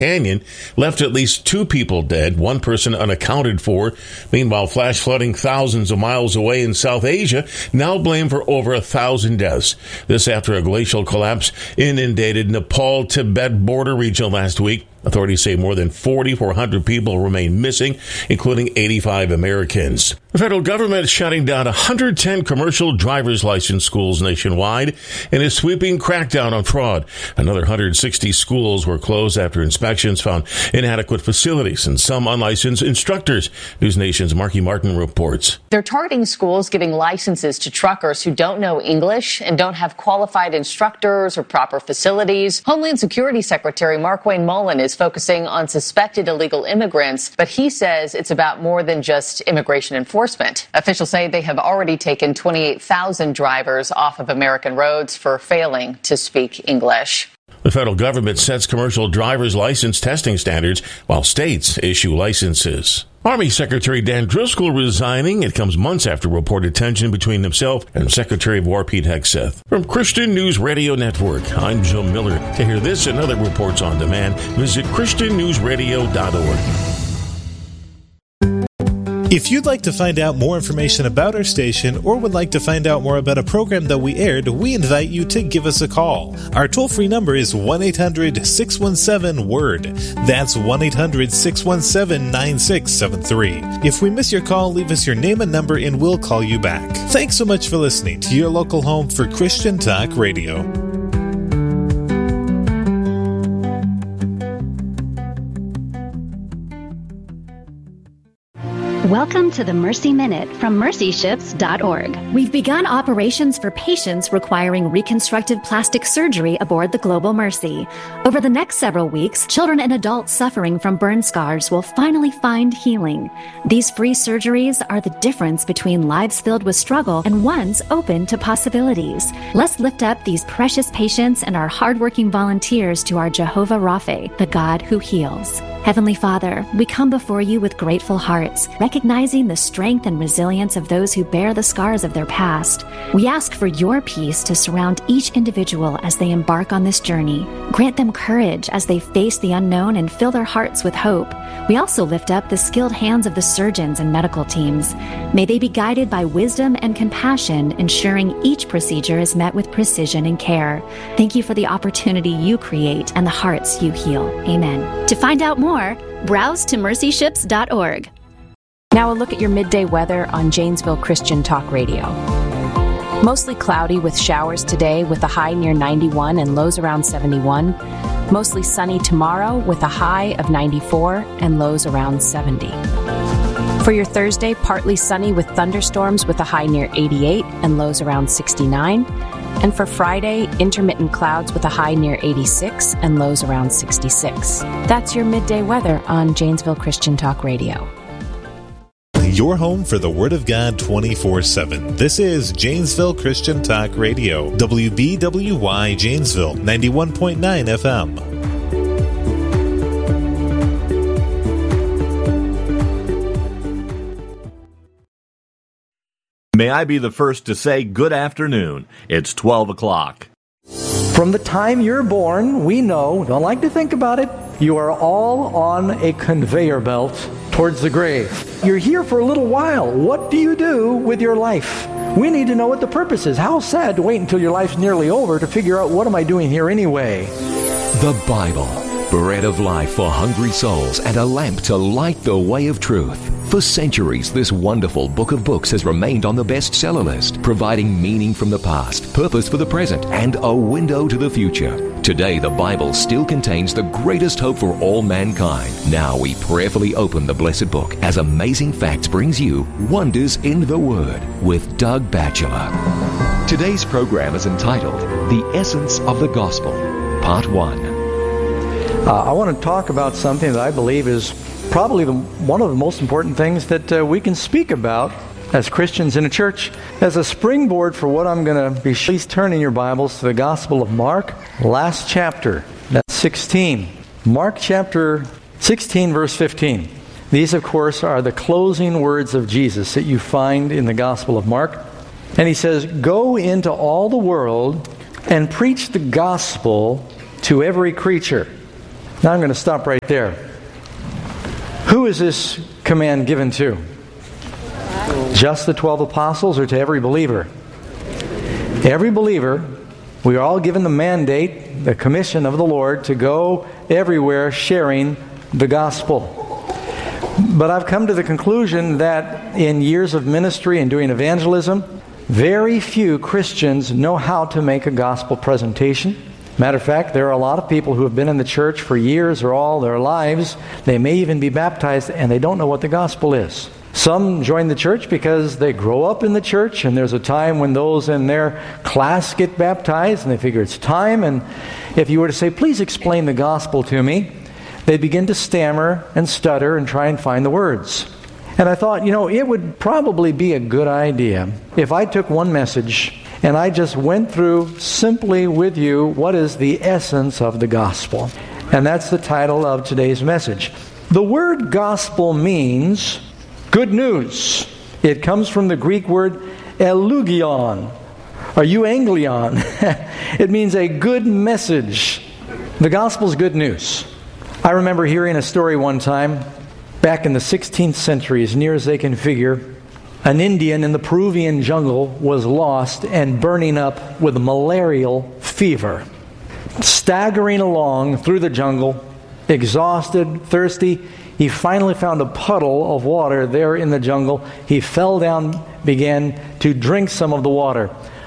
Canyon left at least 2 people dead, 1 person unaccounted for. Meanwhile, flash flooding thousands of miles away in South Asia now blamed for over 1,000 deaths. This after a glacial collapse inundated Nepal-Tibet border region last week. Authorities say more than 4,400 people remain missing, including 85 Americans. The federal government is shutting down 110 commercial driver's license schools nationwide and is sweeping crackdown on fraud. Another 160 schools were closed after inspections found inadequate facilities and some unlicensed instructors. News Nation's Marky Martin reports. They're targeting schools giving licenses to truckers who don't know English and don't have qualified instructors or proper facilities. Homeland Security Secretary Markwayne Mullin is focusing on suspected illegal immigrants, but he says it's about more than just immigration enforcement. Officials say they have already taken 28,000 drivers off of American roads for failing to speak English. The federal government sets commercial driver's license testing standards while states issue licenses. Army Secretary Dan Driscoll resigning. It comes months after reported tension between himself and Secretary of War Pete Hegseth. From Christian News Radio Network, I'm Joe Miller. To hear this and other reports on demand, visit ChristianNewsRadio.org. If you'd like to find out more information about our station or would like to find out more about a program that we aired, we invite you to give us a call. Our toll-free number is 1-800-617-WORD. That's 1-800-617-9673. If we miss your call, leave us your name and number and we'll call you back. Thanks so much for listening to your local home for Christian Talk Radio. Welcome to the Mercy Minute from mercyships.org. We've begun operations for patients requiring reconstructive plastic surgery aboard the Global Mercy. Over the next several weeks, children and adults suffering from burn scars will finally find healing. These free surgeries are the difference between lives filled with struggle and ones open to possibilities. Let's lift up these precious patients and our hardworking volunteers to our Jehovah Rapha, the God who heals. Heavenly Father, we come before you with grateful hearts, recognizing the strength and resilience of those who bear the scars of their past. We ask for your peace to surround each individual as they embark on this journey. Grant them courage as they face the unknown and fill their hearts with hope. We also lift up the skilled hands of the surgeons and medical teams. May they be guided by wisdom and compassion, ensuring each procedure is met with precision and care. Thank you for the opportunity you create and the hearts you heal. Amen. To find out more, browse to mercyships.org. Now a look at your midday weather on Janesville Christian Talk Radio. Mostly cloudy with showers today with a high near 91 and lows around 71. Mostly sunny tomorrow with a high of 94 and lows around 70. For your Thursday, partly sunny with thunderstorms with a high near 88 and lows around 69. And for Friday, intermittent clouds with a high near 86 and lows around 66. That's your midday weather on Janesville Christian Talk Radio. Your home for the Word of God 24/7. This is Janesville Christian Talk Radio. WBWY Janesville, 91.9 FM. May I be the first to say good afternoon. It's 12 o'clock. From the time you're born, we know, don't like to think about it, you are all on a conveyor belt towards the grave. You're here for a little while. What do you do with your life? We need to know what the purpose is. How sad to wait until your life's nearly over to figure out, what am I doing here anyway? The Bible, bread of life for hungry souls and a lamp to light the way of truth. For centuries, this wonderful book of books has remained on the bestseller list, providing meaning from the past, purpose for the present, and a window to the future. Today, the Bible still contains the greatest hope for all mankind. Now we prayerfully open the blessed book as Amazing Facts brings you Wonders in the Word with Doug Batchelor. Today's program is entitled The Essence of the Gospel, Part 1. I want to talk about something that I believe is probably one of the most important things that we can speak about as Christians in a church. As a springboard for what I'm going to be, please turn in your Bibles to the Gospel of Mark, last chapter. That's 16. Mark chapter 16, verse 15. These, of course, are the closing words of Jesus that you find in the Gospel of Mark. And he says, "Go into all the world and preach the gospel to every creature. Now I'm going to stop right there. Who is this command given to? Just the 12 apostles or to every believer? Every believer. We are all given the mandate, the commission of the Lord to go everywhere sharing the gospel. But I've come to the conclusion that in years of ministry and doing evangelism, very few Christians know how to make a gospel presentation. Matter of fact, there are a lot of people who have been in the church for years or all their lives. They may even be baptized and they don't know what the gospel is. Some join the church because they grow up in the church and there's a time when those in their class get baptized and they figure it's time. And if you were to say, please explain the gospel to me, they begin to stammer and stutter and try and find the words. And I thought, it would probably be a good idea if I took one message and I just went through simply with you what is the essence of the gospel. And that's the title of today's message. The word gospel means good news. It comes from the Greek word eulogion, or euangelion. It means a good message. The gospel's good news. I remember hearing a story one time, back in the 16th century, as near as they can figure, an Indian in the Peruvian jungle was lost and burning up with malarial fever. Staggering along through the jungle, exhausted, thirsty, he finally found a puddle of water there in the jungle. He fell down, began to drink some of the water.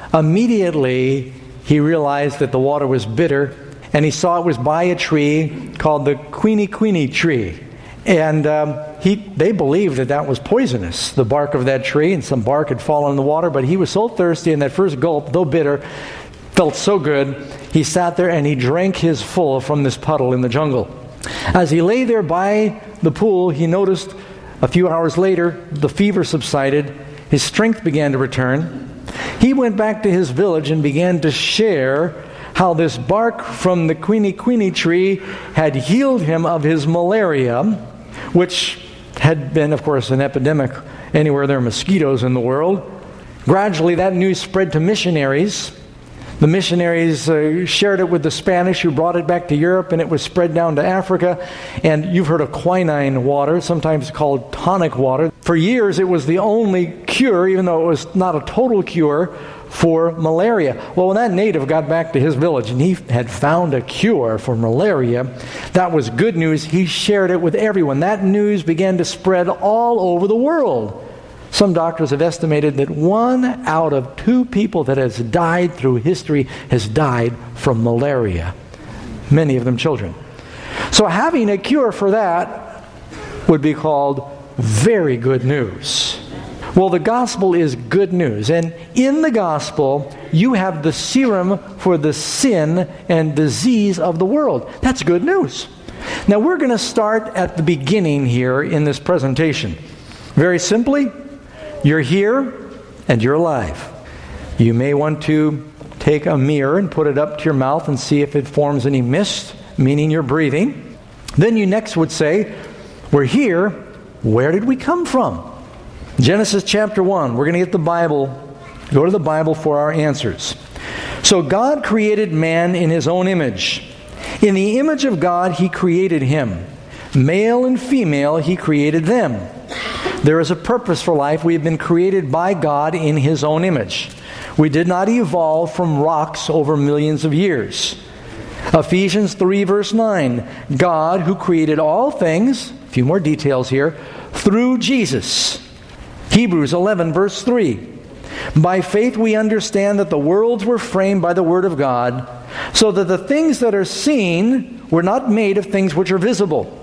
Immediately, he realized that the water was bitter, and he saw it was by a tree called the quini tree. And they believed that was poisonous, the bark of that tree, and some bark had fallen in the water, but he was so thirsty, and that first gulp, though bitter, felt so good, he sat there and he drank his full from this puddle in the jungle. As he lay there by the pool, he noticed a few hours later, the fever subsided, his strength began to return. He went back to his village and began to share how this bark from the quini tree had healed him of his malaria, which had been, of course, an epidemic anywhere there are mosquitoes in the world. Gradually, that news spread to missionaries. The missionaries shared it with the Spanish, who brought it back to Europe, and it was spread down to Africa. And you've heard of quinine water, sometimes called tonic water. For years, it was the only cure, even though it was not a total cure, for malaria. Well, when that native got back to his village and he had found a cure for malaria, that was good news. He shared it with everyone. That news began to spread all over the world. Some doctors have estimated that 1 out of 2 people that has died through history has died from malaria. Many of them children. So having a cure for that would be called very good news. Well, the gospel is good news. And in the gospel, you have the serum for the sin and disease of the world. That's good news. Now, we're going to start at the beginning here in this presentation. Very simply, you're here and you're alive. You may want to take a mirror and put it up to your mouth and see if it forms any mist, meaning you're breathing. Then you next would say, we're here. Where did we come from? Genesis chapter 1. We're going to get the Bible. Go to the Bible for our answers. So God created man in His own image. In the image of God, He created him. Male and female, He created them. There is a purpose for life. We have been created by God in His own image. We did not evolve from rocks over millions of years. Ephesians 3 verse 9. God, who created all things, a few more details here, through Jesus. Hebrews 11 verse 3. By faith we understand that the worlds were framed by the Word of God, so that the things that are seen were not made of things which are visible.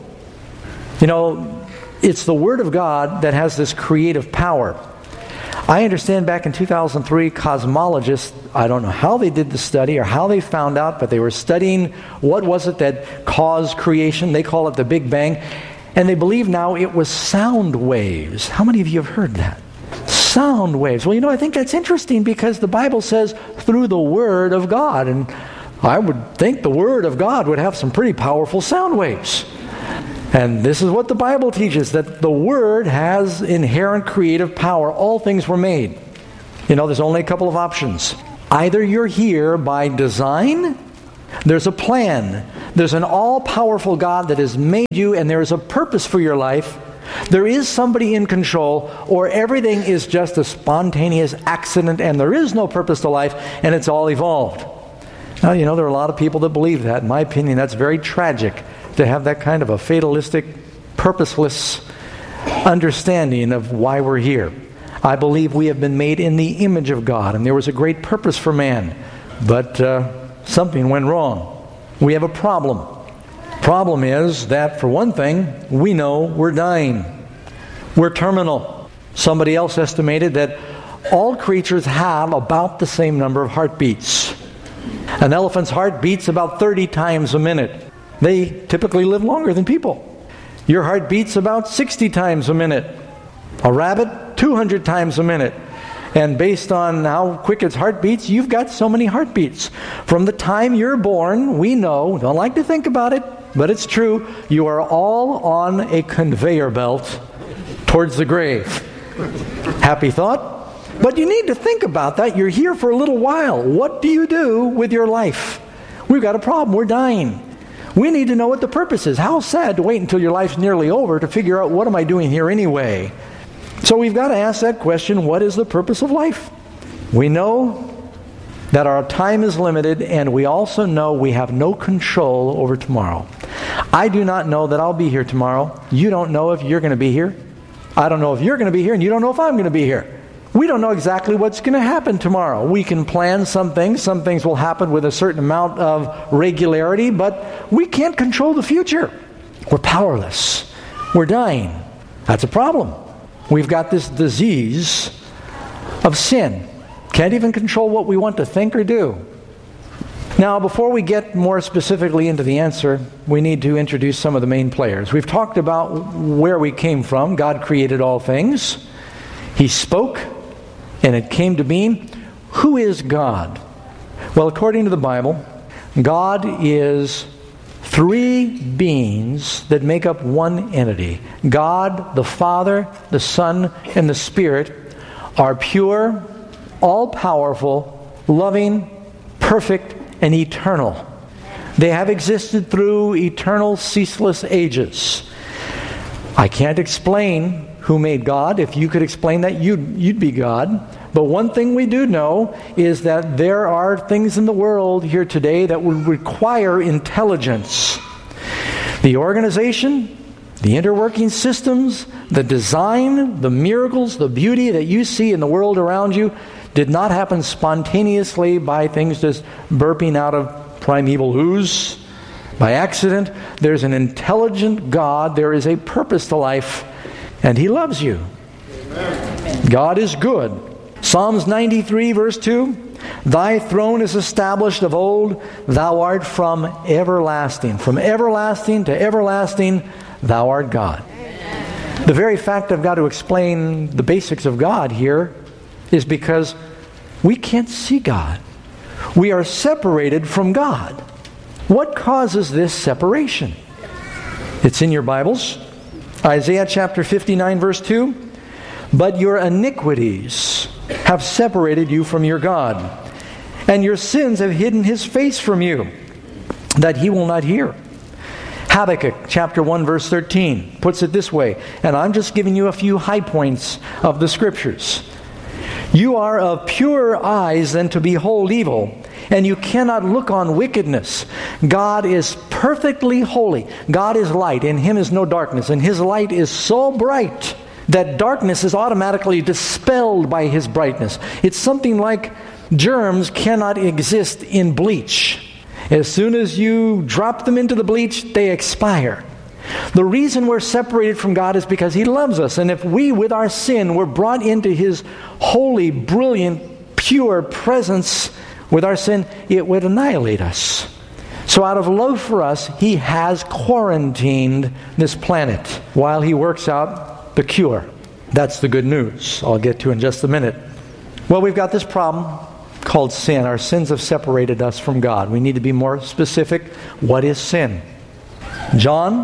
It's the Word of God that has this creative power. I understand back in 2003, cosmologists, I don't know how they did the study or how they found out, but they were studying what was it that caused creation. They call it the Big Bang. And they believe now it was sound waves. How many of you have heard that? Sound waves. Well, I think that's interesting because the Bible says through the Word of God. And I would think the Word of God would have some pretty powerful sound waves. And this is what the Bible teaches, that the Word has inherent creative power. All things were made. There's only a couple of options. Either you're here by design, there's a plan. There's an all-powerful God that has made you, and there is a purpose for your life. There is somebody in control, or everything is just a spontaneous accident and there is no purpose to life and it's all evolved. Now, there are a lot of people that believe that. In my opinion, that's very tragic to have that kind of a fatalistic, purposeless understanding of why we're here. I believe we have been made in the image of God, and there was a great purpose for man. But something went wrong. We have a problem. Problem is that, for one thing, we know we're dying. We're terminal. Somebody else estimated that all creatures have about the same number of heartbeats. An elephant's heart beats about 30 times a minute. They typically live longer than people. Your heart beats about 60 times a minute. A rabbit, 200 times a minute. And based on how quick its heart beats, you've got so many heartbeats. From the time you're born, we know, don't like to think about it, but it's true, you are all on a conveyor belt towards the grave. Happy thought? But you need to think about that. You're here for a little while. What do you do with your life? We've got a problem. We're dying. We need to know what the purpose is. How sad to wait until your life's nearly over to figure out, what am I doing here anyway? So we've got to ask that question, what is the purpose of life? We know that our time is limited, and we also know we have no control over tomorrow. I do not know that I'll be here tomorrow. You don't know if you're going to be here. I don't know if you're going to be here, and you don't know if I'm going to be here. We don't know exactly what's going to happen tomorrow. We can plan some things. Some things will happen with a certain amount of regularity, but we can't control the future. We're powerless. We're dying. That's a problem. We've got this disease of sin. Can't even control what we want to think or do. Now, before we get more specifically into the answer, we need to introduce some of the main players. We've talked about where we came from. God created all things. He spoke, and it came to being. Who is God? Well, according to the Bible, God is three beings that make up one entity. God, the Father, the Son, and the Spirit are pure, all-powerful, loving, perfect, and eternal. They have existed through eternal, ceaseless ages. I can't explain who made God. If you could explain that, you'd be God. But one thing we do know is that there are things in the world here today that would require intelligence. The organization, the interworking systems, the design, the miracles, the beauty that you see in the world around you did not happen spontaneously by things just burping out of primeval ooze by accident. There's an intelligent God. There is a purpose to life, and He loves you. Amen. God is good. Psalms 93 verse 2, Thy throne is established of old, Thou art from everlasting. From everlasting to everlasting, Thou art God. Amen. The very fact I've got to explain the basics of God here is because we can't see God. We are separated from God. What causes this separation? It's in your Bibles. Isaiah chapter 59 verse 2, But your iniquities have separated you from your God, and your sins have hidden His face from you, that He will not hear. Habakkuk chapter 1 verse 13 puts it this way, and I'm just giving you a few high points of the Scriptures. You are of purer eyes than to behold evil, and you cannot look on wickedness. God is perfectly holy. God is light. In Him is no darkness, and His light is so bright that darkness is automatically dispelled by His brightness. It's something like germs cannot exist in bleach. As soon as you drop them into the bleach, they expire. The reason we're separated from God is because He loves us. And if we, with our sin, were brought into His holy, brilliant, pure presence with our sin, it would annihilate us. So out of love for us, He has quarantined this planet while He works out the cure. That's the good news I'll get to in just a minute. Well, we've got this problem called sin. Our sins have separated us from God. We need to be more specific. What is sin? 1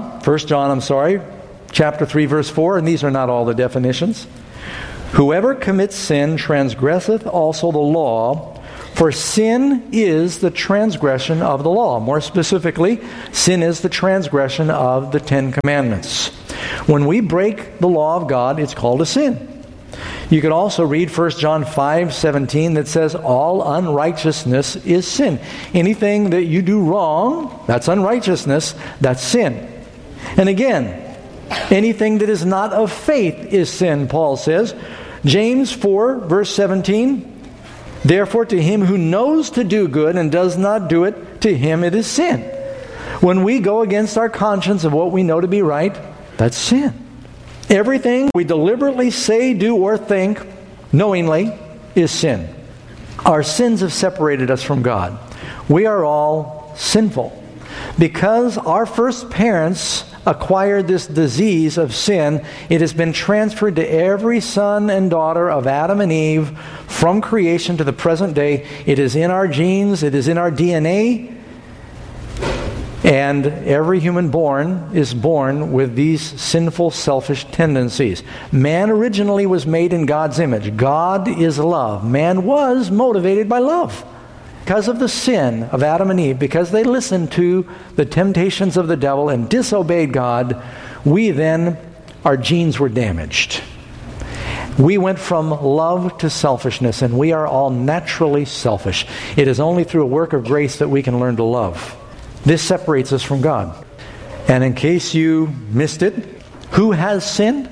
John, chapter 3, verse 4, and these are not all the definitions. Whoever commits sin transgresseth also the law, For sin is the transgression of the law. More specifically, sin is the transgression of the Ten Commandments. When we break the law of God, it's called a sin. You could also read 1 John 5:17 that says, all unrighteousness is sin. Anything that you do wrong, that's unrighteousness, that's sin. And again, anything that is not of faith is sin, Paul says. James 4, verse 17, therefore to him who knows to do good and does not do it, to him it is sin. When we go against our conscience of what we know to be right, that's sin. Everything we deliberately say, do, or think, knowingly, is sin. Our sins have separated us from God. We are all sinful. Because our first parents acquired this disease of sin, it has been transferred to every son and daughter of Adam and Eve from creation to the present day. It is in our genes, it is in our DNA, and every human born is born with these sinful, selfish tendencies. Man originally was made in God's image. God is love. Man was motivated by love. Because of the sin of Adam and Eve, because they listened to the temptations of the devil and disobeyed God, our genes were damaged. We went from love to selfishness, and we are all naturally selfish. It is only through a work of grace that we can learn to love. This separates us from God. And in case you missed it, who has sinned?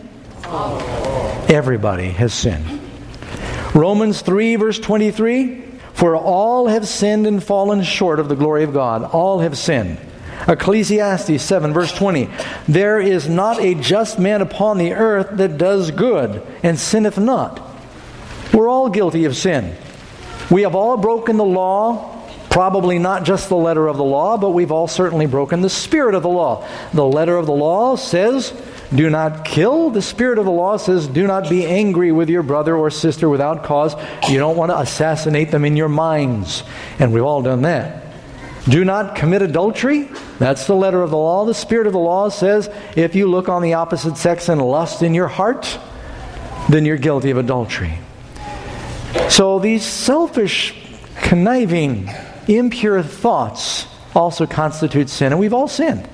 Everybody has sinned. Romans 3, verse 23, for all have sinned and fallen short of the glory of God. All have sinned. Ecclesiastes 7, verse 20, there is not a just man upon the earth that does good and sinneth not. We're all guilty of sin. We have all broken the law. Probably not just the letter of the law, but we've all certainly broken the spirit of the law. The letter of the law says, do not kill. The spirit of the law says, do not be angry with your brother or sister without cause. You don't want to assassinate them in your minds. And we've all done that. Do not commit adultery. That's the letter of the law. The spirit of the law says, if you look on the opposite sex and lust in your heart, then you're guilty of adultery. So these selfish, conniving, impure thoughts also constitute sin, and we've all sinned.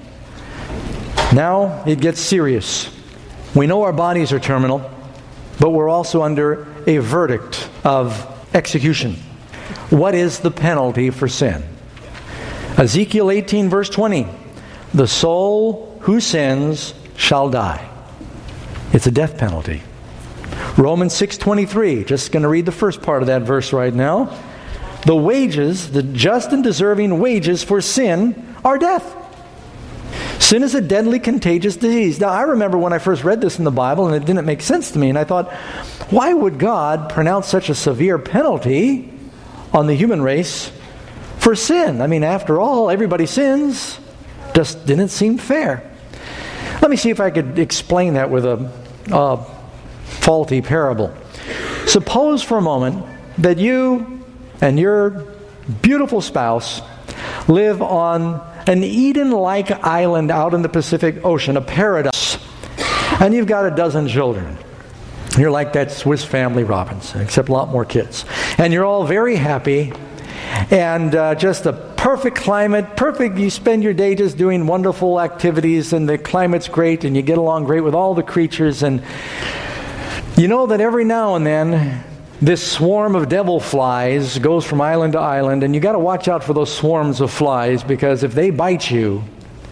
Now it gets serious. We know our bodies are terminal, but we're also under a verdict of execution. What is the penalty for sin? Ezekiel 18, verse 20, the soul who sins shall die. It's a death penalty. Romans 6:23, just going to read the first part of that verse right now. The wages, the just and deserving wages for sin are death. Sin is a deadly, contagious disease. Now, I remember when I first read this in the Bible, and it didn't make sense to me, and I thought, why would God pronounce such a severe penalty on the human race for sin? I mean, after all, everybody sins. Just didn't seem fair. Let me see if I could explain that with a faulty parable. Suppose for a moment that you and your beautiful spouse live on an Eden-like island out in the Pacific Ocean, a paradise. And you've got a dozen children. You're like that Swiss Family Robinson, except a lot more kids. And you're all very happy, and just a perfect climate, perfect. You spend your day just doing wonderful activities, and the climate's great, and you get along great with all the creatures. And you know that every now and then, this swarm of devil flies goes from island to island, and you got to watch out for those swarms of flies, because if they bite you,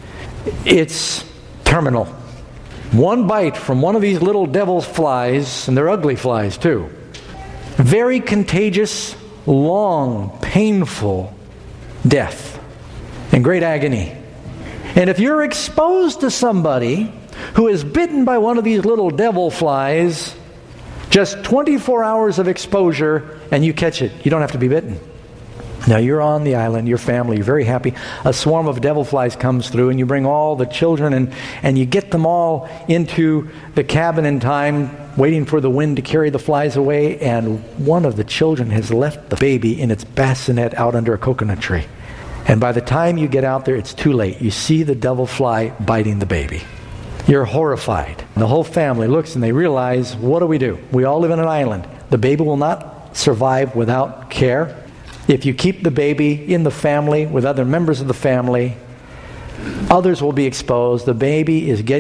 it's terminal. One bite from one of these little devil flies, and they're ugly flies too. Very contagious, long, painful death and great agony. And if you're exposed to somebody who is bitten by one of these little devil flies, just 24 hours of exposure, and you catch it. You don't have to be bitten. Now you're on the island, your family, you're very happy. A swarm of devil flies comes through, and you bring all the children, and you get them all into the cabin in time, waiting for the wind to carry the flies away, and one of the children has left the baby in its bassinet out under a coconut tree. And by the time you get out there, it's too late. You see the devil fly biting the baby. You're horrified. And the whole family looks and they realize, what do? We all live on an island. The baby will not survive without care. If you keep the baby in the family with other members of the family, others will be exposed. The baby is getting